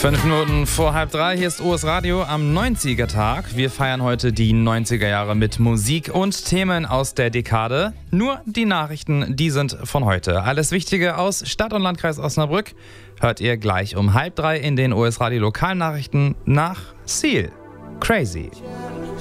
5 Minuten vor 2:30, hier ist OS Radio am 90er-Tag. Wir feiern heute die 90er Jahre mit Musik und Themen aus der Dekade. Nur die Nachrichten, die sind von heute. Alles Wichtige aus Stadt und Landkreis Osnabrück hört ihr gleich um 2:30 in den OS Radio Lokalnachrichten nach Seal. Crazy.